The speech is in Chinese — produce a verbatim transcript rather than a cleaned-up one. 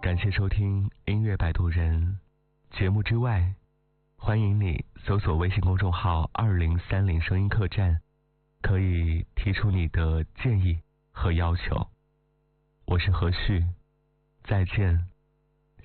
感谢收听音乐摆渡人。节目之外，欢迎你搜索微信公众号二零三零声音客栈，可以提出你的建议和要求。我是何旭，再见。